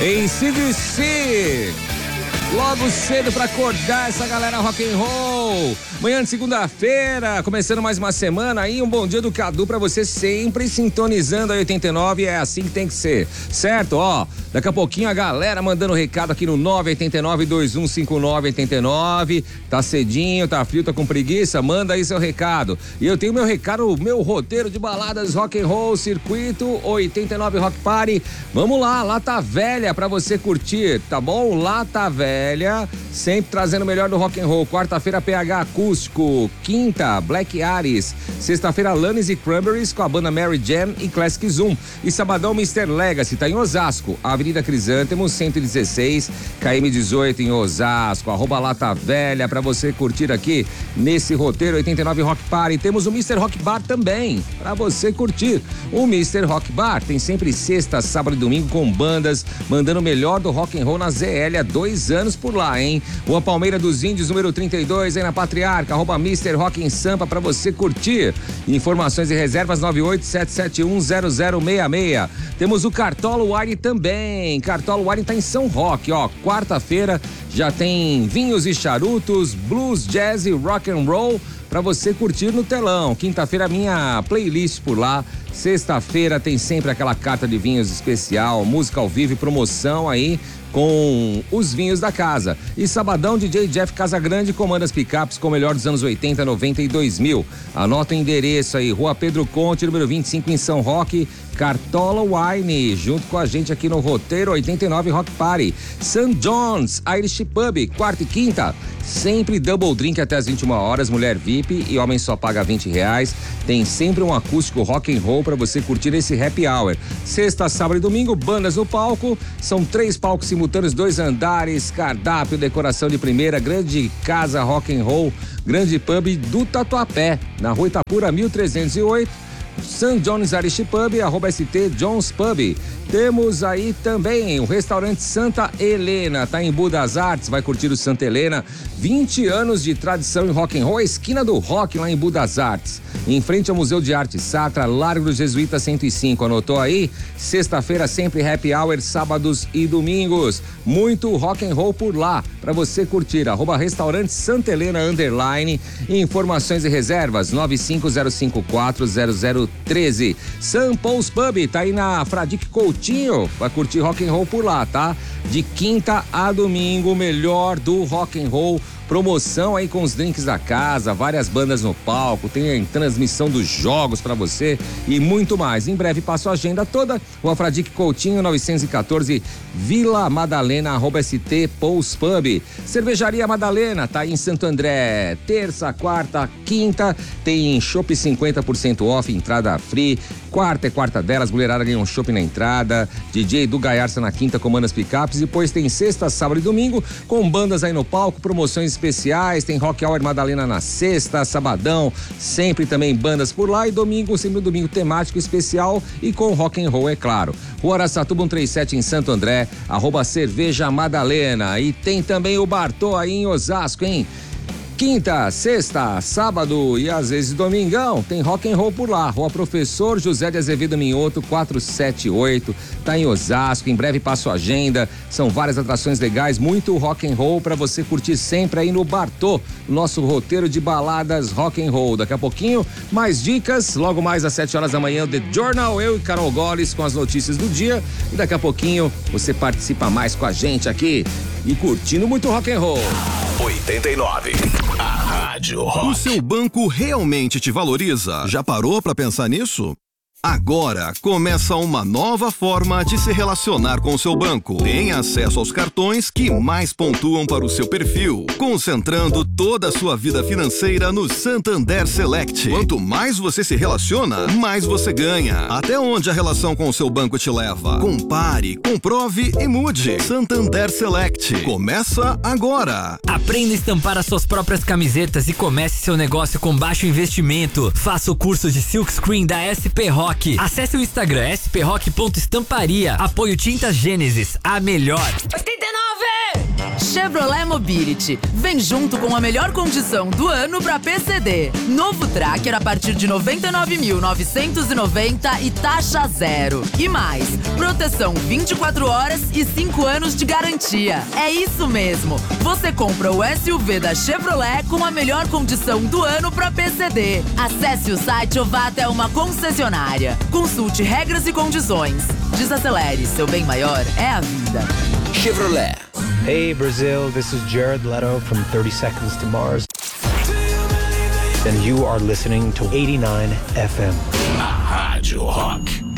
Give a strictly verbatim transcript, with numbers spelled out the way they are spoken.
em C D C. Logo cedo pra acordar essa galera rock and roll. Manhã de segunda-feira, começando mais uma semana aí, um bom dia do Cadu pra você sempre sintonizando a oitenta e nove, é assim que tem que ser, certo? Ó, daqui a pouquinho a galera mandando recado aqui no nove oito nove, dois um cinco nove, oito nove, tá cedinho, tá frio, tá com preguiça, manda aí seu recado. E eu tenho meu recado, o meu roteiro de baladas rock and roll, circuito oitenta e nove Rock Party. Vamos lá, Lata Velha pra você curtir, tá bom? Lata Velha, sempre trazendo o melhor do rock and roll. Quarta-feira P H Acústico, quinta Black Ares, sexta-feira Alanis e Cranberries com a banda Mary Jam e Classic Zoom, e sabadão mister Legacy, tá em Osasco, Avenida Crisântemo cento e dezesseis, K M dezoito em Osasco. Arroba Lata Velha pra você curtir aqui nesse roteiro oitenta e nove Rock Party. Temos o mister Rock Bar também pra você curtir. O mister Rock Bar tem sempre sexta, sábado e domingo com bandas mandando o melhor do rock and roll na Z L há dois anos por lá, hein? Rua Palmeira dos Índios, número trinta e dois, aí na Patriarca, arroba mister Rock em Sampa pra você curtir. Informações e reservas nove oito sete sete um zero zero seis seis. Temos o Cartola Wine também. Cartola Wine tá em São Roque, ó. Quarta-feira já tem vinhos e charutos, blues, jazz e rock and roll pra você curtir no telão. Quinta-feira minha playlist por lá. Sexta-feira tem sempre aquela carta de vinhos especial, música ao vivo e promoção aí com os vinhos da casa. E sabadão, D J Jeff Casagrande comanda as picapes com o melhor dos anos oitenta, noventa e dois mil. Anota o endereço aí, Rua Pedro Conte, número vinte e cinco em São Roque, Cartola Wine, junto com a gente aqui no roteiro oitenta e nove Rock Party. Saint John's Irish Pub, quarta e quinta, sempre double drink até as vinte e uma horas, mulher V I P e homem só paga vinte reais. Tem sempre um acústico rock and roll pra você curtir esse happy hour. Sexta, sábado e domingo, bandas no palco, são três palcos simultâneos, dois andares, cardápio, decoração de primeira, grande casa rock and roll, grande pub do Tatuapé, na Rua Itapura mil trezentos e oito. Saint John's Irish Pub, arroba S T John's Pub. Temos aí também o restaurante Santa Helena, tá em Budas Artes, vai curtir o Santa Helena, vinte anos de tradição em rock and roll, a esquina do rock lá em Budas Artes, em frente ao Museu de Arte Sacra, Largo dos Jesuítas cento e cinco, anotou aí? Sexta-feira sempre happy hour, sábados e domingos, muito rock and roll por lá, pra você curtir, arroba restaurante Santa Helena, underline, informações e reservas, nove cinco zero cinco quatro zero zero um três. Saint Paul's Pub, tá aí na Fradique Coutinho, vai curtir rock and roll por lá, tá? De quinta a domingo, o melhor do rock and roll, promoção aí com os drinks da casa, várias bandas no palco, tem transmissão dos jogos pra você e muito mais. Em breve passo a agenda toda, Rua Fradique Coutinho, novecentos e quatorze, Vila Madalena, arroba S T Paul's Pub. Cervejaria Madalena, tá aí em Santo André, terça, quarta, quinta, tem chopp cinquenta por cento off, entrada free. Quarta é quarta delas, mulherada ganha um chopp na entrada, D J do Gaiarça na quinta comanda as picapes, depois tem sexta, sábado e domingo com bandas aí no palco, promoções especiais, tem Rock Hour Madalena na sexta, sabadão, sempre também bandas por lá, e domingo, sempre um domingo temático especial e com rock and roll, é claro. Rua Araçatuba cento e trinta e sete em Santo André, arroba Cerveja Madalena, e tem também o Bartô aí em Osasco, hein? Quinta, sexta, sábado e às vezes domingão, tem rock and roll por lá. Rua Professor José de Azevedo Minhoto, quatrocentos e setenta e oito, tá em Osasco. Em breve passo a agenda, são várias atrações legais, muito rock and roll pra você curtir sempre aí no Bartô, nosso roteiro de baladas rock and roll. Daqui a pouquinho, mais dicas, logo mais às sete horas da manhã, The Journal, eu e Carol Goles com as notícias do dia, e daqui a pouquinho você participa mais com a gente aqui e curtindo muito rock and roll. oitenta e nove, a Rádio Rock. O seu banco realmente te valoriza? Já parou pra pensar nisso? Agora começa uma nova forma de se relacionar com o seu banco. Tem acesso aos cartões que mais pontuam para o seu perfil, concentrando toda a sua vida financeira no Santander Select. Quanto mais você se relaciona, mais você ganha. Até onde a relação com o seu banco te leva? Compare, comprove e mude. Santander Select. Começa agora. Aprenda a estampar as suas próprias camisetas e comece seu negócio com baixo investimento. Faça o curso de Silk Screen da S P Rock. Acesse o Instagram s p rock ponto estamparia. Apoio Tintas Gênesis, a melhor. oitenta e nove! Chevrolet Mobility. Vem junto com a melhor condição do ano para P C D. Novo Tracker a partir de noventa e nove mil novecentos e noventa e taxa zero. E mais, proteção vinte e quatro horas e cinco anos de garantia. É isso mesmo. Você compra o S U V da Chevrolet com a melhor condição do ano para P C D. Acesse o site ou vá até uma concessionária. Consulte regras e condições. Desacelere, seu bem maior é a vida. Chevrolet. Hey Brazil, this is Jared Leto from thirty seconds to Mars. And you are listening to eighty-nine F M. A Rádio Rock.